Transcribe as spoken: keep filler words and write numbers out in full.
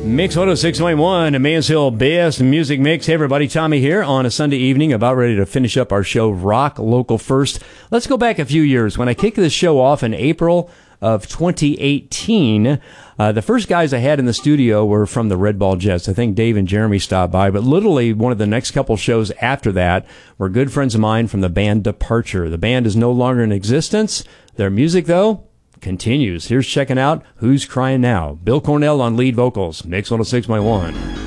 Mix one oh six point one, a Mansfield Best Music Mix. Hey everybody, Tommy here on a Sunday evening, about ready to finish up our show, Rock Local First. Let's go back a few years. When I kicked this show off in April of twenty eighteen, uh, the first guys I had in the studio were from the Red Ball Jets. I think Dave and Jeremy stopped by, but literally one of the next couple shows after that were good friends of mine from the band Departure. The band is no longer in existence. Their music, though, continues. Here's checking out Who's Crying Now. Bill Cornell on lead vocals. Mix one oh six point one.